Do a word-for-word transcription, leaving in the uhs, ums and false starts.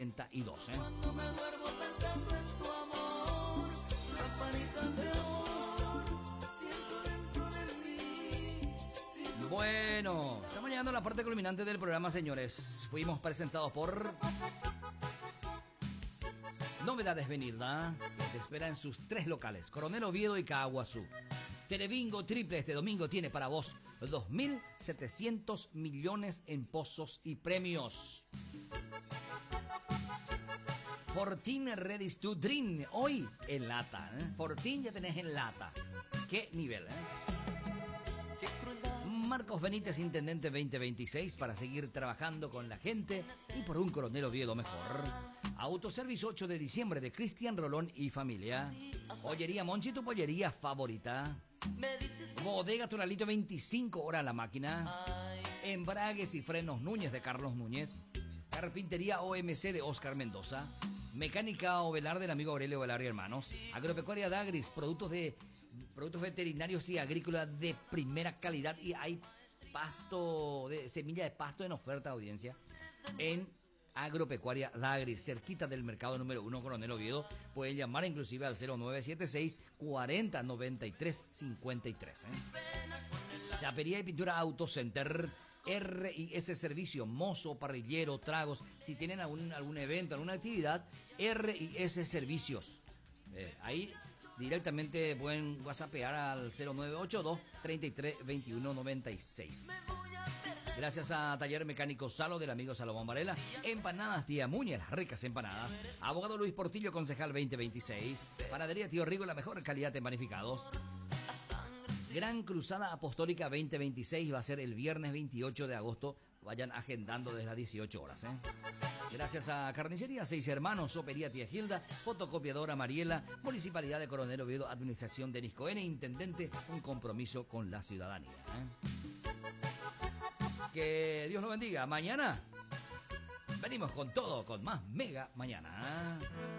cuarenta y dos. ¿eh? Cuando me duermo pensando en tu amor, campanitas de amor, siento dentro de mí. Si su- Bueno, estamos llegando a la parte culminante del programa, señores. Fuimos presentados por Novedades Benilda, que te espera en sus tres locales, Coronel Oviedo y Caaguazú. Telebingo Triple este domingo tiene para vos dos mil setecientos millones en pozos y premios. Fortín Ready to Drink, hoy en lata. ¿eh? Fortín ya tenés en lata. ¿Qué nivel? Eh? Qué crueldad. Marcos Benítez, Intendente veinte veintiséis, para seguir trabajando con la gente y por un Coronel Oviedo mejor. Autoservicio ocho de diciembre de Cristian Rolón y familia. Pollería Monchi, tu pollería favorita. Me dices que Bodega Turalito, veinticinco horas la máquina. ay, Embragues y frenos Núñez de Carlos Núñez. Carpintería O M C de Oscar Mendoza. Mecánica Ovelar del amigo Aurelio Ovelar y hermanos. Agropecuaria Dagris, productos de productos veterinarios y agrícolas de primera calidad. Y hay pasto, de semilla de pasto en oferta de audiencia en Agropecuaria Dagris, cerquita del mercado número uno Coronel Oviedo. Pueden llamar inclusive al cero nueve siete seis, cuarenta, noventa y tres, cincuenta y tres. ¿eh? Chapería y pintura Auto Center, R I S Servicio, mozo, parrillero, tragos. Si tienen algún, algún evento, alguna actividad, R I S Servicios. Eh, ahí directamente pueden whatsappear al cero nueve ocho dos, treinta y tres, veintiuno, noventa y seis. voy a perder. Gracias a Taller Mecánico Salo del amigo Salomón Varela. Empanadas Tía Muñe, las ricas empanadas. Abogado Luis Portillo, concejal veinte veintiséis. Panadería Tío Rigo, la mejor calidad en panificados. A sangre. Gran Cruzada Apostólica veinte veintiséis va a ser el viernes veintiocho de agosto. Vayan agendando desde las dieciocho horas. ¿eh? Gracias a Carnicería Seis Hermanos, Sopería Tía Gilda, Fotocopiadora Mariela, Municipalidad de Coronel Oviedo, Administración Denis Cohen, Intendente, un compromiso con la ciudadanía. ¿eh? Que Dios lo bendiga. Mañana venimos con todo, con más Mega Mañana.